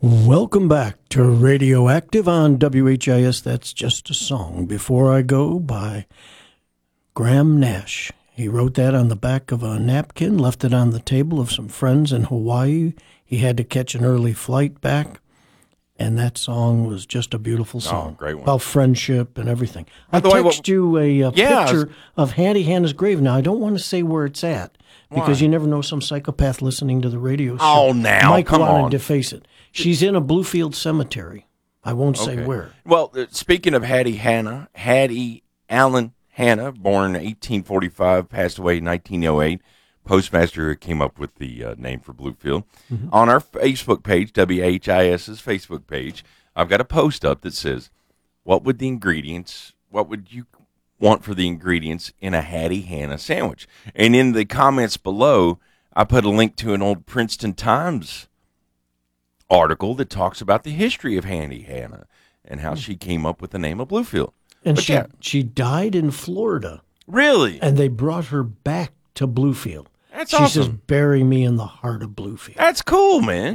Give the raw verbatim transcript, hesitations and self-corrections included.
Welcome back to Radioactive on W H I S. That's Just a Song Before I Go by Graham Nash. He wrote that on the back of a napkin, left it on the table of some friends in Hawaii. He had to catch an early flight back, and that song was just a beautiful song. Oh, great one. About friendship and everything. By I the way, text what- you a, uh Yeah, I picture was- of Hattie Hannah's grave. Now, I don't want to say where it's at, because Why? you never know, some psychopath listening to the radio show Oh, now, might come want on. to deface it. She's in a Bluefield cemetery. I won't say Okay. where. Well, uh, speaking of Hattie Hannah, Hattie Allen Hannah, born eighteen forty-five, passed away in nineteen oh eight. Postmaster came up with the uh, name for Bluefield. Mm-hmm. On our Facebook page, WHIS's Facebook page, I've got a post up that says, what would the ingredients, what would you want for the ingredients in a Hattie Hannah sandwich? And in the comments below, I put a link to an old Princeton Times article that talks about the history of Hattie Hannah and how she came up with the name of Bluefield. And But she yeah. she died in Florida, Really? and they brought her back to Bluefield. That's she says, awesome. bury me in the heart of Bluefield. That's cool, man.